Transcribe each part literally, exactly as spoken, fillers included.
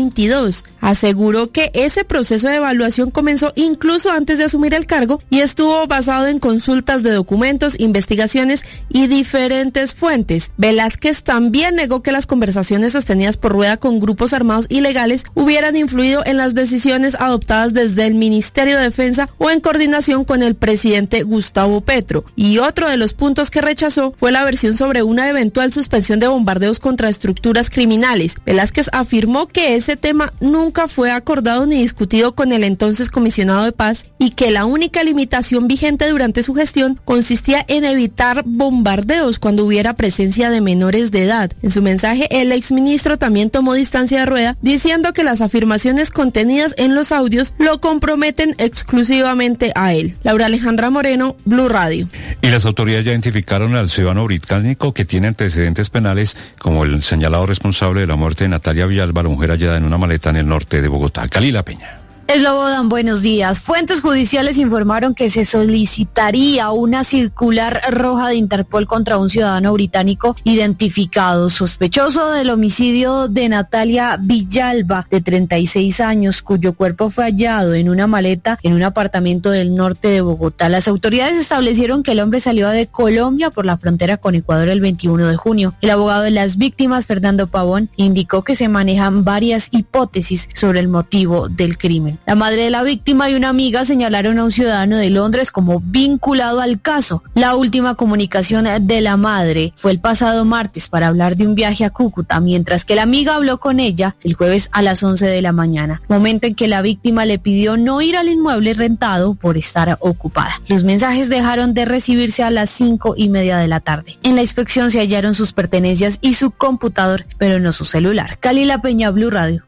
veintidós. Aseguró que ese proceso de evaluación comenzó incluso antes de asumir el cargo y estuvo basado en consultas de documentos, investigaciones y diferentes fuentes. Velázquez también negó que las conversaciones sostenidas por Rueda con grupos armados ilegales hubieran influido en las decisiones adoptadas desde el Ministerio de Defensa o en coordinación con el presidente Gustavo Petro. Y otro de los puntos que rechazó fue la versión sobre una eventual suspensión de bombardeos contra estructuras criminales. Velázquez afirmó que ese tema nunca fue acordado ni discutido con el entonces comisionado de paz y que la única limitación vigente durante su gestión consistía en evitar bombardeos cuando hubiera presencia de menores de edad. En su mensaje, el exministro también tomó distancia de Rueda, diciendo que las afirmaciones contenidas en los audios lo comprometen exclusivamente a él. Laura Alejandra Moreno, Blue Radio. Y las autoridades ya identificaron al ciudadano británico que tiene antecedentes penales como el señalado responsable de la muerte de Natalia Villalba, la mujer hallada en una maleta en el norte de Bogotá. Kalila Peña. Slobodan, buenos días. Fuentes judiciales informaron que se solicitaría una circular roja de Interpol contra un ciudadano británico identificado, sospechoso del homicidio de Natalia Villalba, de treinta y seis años, cuyo cuerpo fue hallado en una maleta en un apartamento del norte de Bogotá. Las autoridades establecieron que el hombre salió de Colombia por la frontera con Ecuador el veintiuno de junio. El abogado de las víctimas, Fernando Pavón, indicó que se manejan varias hipótesis sobre el motivo del crimen. La madre de la víctima y una amiga señalaron a un ciudadano de Londres como vinculado al caso. La última comunicación de la madre fue el pasado martes para hablar de un viaje a Cúcuta, mientras que la amiga habló con ella el jueves a las once de la mañana, momento en que la víctima le pidió no ir al inmueble rentado por estar ocupada. Los mensajes dejaron de recibirse a las cinco y media de la tarde. En la inspección se hallaron sus pertenencias y su computador, pero no su celular. Kalila Peña, Blue Radio.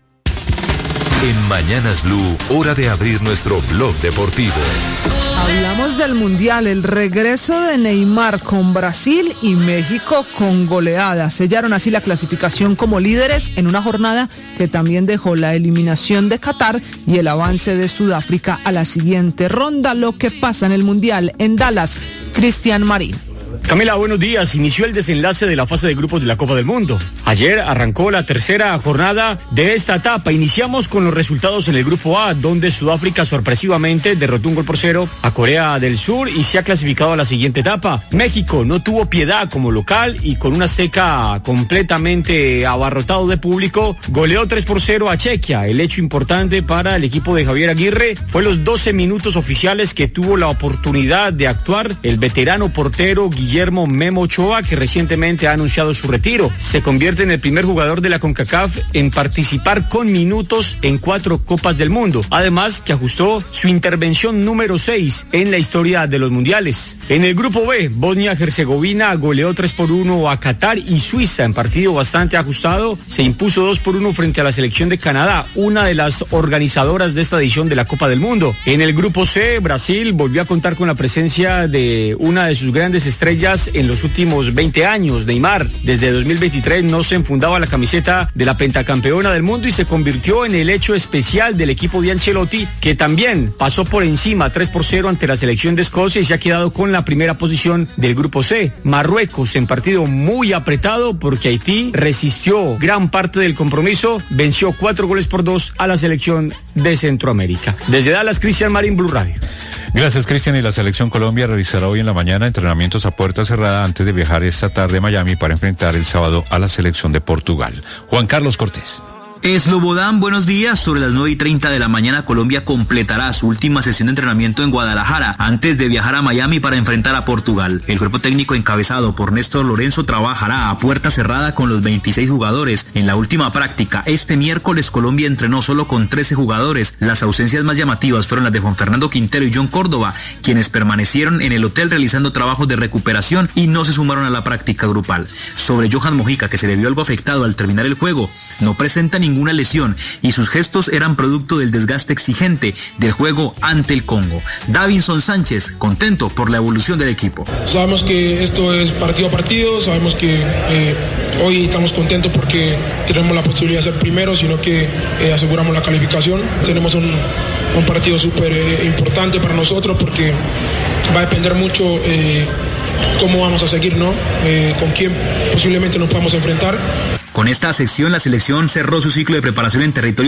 En Mañanas Blue, hora de abrir nuestro blog deportivo. Hablamos del Mundial, el regreso de Neymar con Brasil y México con goleada. Sellaron así la clasificación como líderes en una jornada que también dejó la eliminación de Qatar y el avance de Sudáfrica a la siguiente ronda. Lo que pasa en el Mundial en Dallas, Cristian Marín. Camila, buenos días. Inició el desenlace de la fase de grupos de la Copa del Mundo. Ayer arrancó la tercera jornada de esta etapa. Iniciamos con los resultados en el grupo A, donde Sudáfrica sorpresivamente derrotó un gol por cero a Corea del Sur y se ha clasificado a la siguiente etapa. México no tuvo piedad como local y con una Azteca completamente abarrotado de público, goleó tres por cero a Chequia. El hecho importante para el equipo de Javier Aguirre fue los doce minutos oficiales que tuvo la oportunidad de actuar el veterano portero Guillermo Guillermo Memo Ochoa, que recientemente ha anunciado su retiro. Se convierte en el primer jugador de la CONCACAF en participar con minutos en cuatro Copas del Mundo. Además, que ajustó su intervención número seis en la historia de los mundiales. En el grupo B, Bosnia-Herzegovina goleó tres por uno a Qatar y Suiza en partido bastante ajustado. Se impuso dos por uno frente a la selección de Canadá, una de las organizadoras de esta edición de la Copa del Mundo. En el grupo C, Brasil volvió a contar con la presencia de una de sus grandes estrellas en los últimos veinte años, Neymar. Desde dos mil veintitrés no se enfundaba la camiseta de la pentacampeona del mundo y se convirtió en el hecho especial del equipo de Ancelotti, que también pasó por encima tres por cero ante la selección de Escocia y se ha quedado con la primera posición del grupo C. Marruecos en partido muy apretado porque Haití resistió gran parte del compromiso, venció cuatro goles por dos a la selección de Centroamérica. Desde Dallas, Cristian Marín, Blue Radio. Gracias, Cristian. Y la selección Colombia realizará hoy en la mañana entrenamientos a puerta cerrada antes de viajar esta tarde a Miami para enfrentar el sábado a la selección de Portugal. Juan Carlos Cortés. Slobodan, buenos días. Sobre las nueve y treinta de la mañana, Colombia completará su última sesión de entrenamiento en Guadalajara antes de viajar a Miami para enfrentar a Portugal. El cuerpo técnico encabezado por Néstor Lorenzo trabajará a puerta cerrada con los veintiséis jugadores. En la última práctica, este miércoles, Colombia entrenó solo con trece jugadores. Las ausencias más llamativas fueron las de Juan Fernando Quintero y John Córdoba, quienes permanecieron en el hotel realizando trabajos de recuperación y no se sumaron a la práctica grupal. Sobre Johan Mojica, que se le vio algo afectado al terminar el juego, no presenta ni ninguna lesión y sus gestos eran producto del desgaste exigente del juego ante el Congo. Davinson Sánchez, contento por la evolución del equipo. Sabemos que esto es partido a partido, sabemos que eh, hoy estamos contentos porque tenemos la posibilidad de ser primeros, sino que eh, aseguramos la calificación. Tenemos un, un partido súper eh, importante para nosotros porque va a depender mucho eh, cómo vamos a seguir, ¿no? Eh, con quién posiblemente nos podamos enfrentar. Con esta sección, la selección cerró su ciclo de preparación en territorio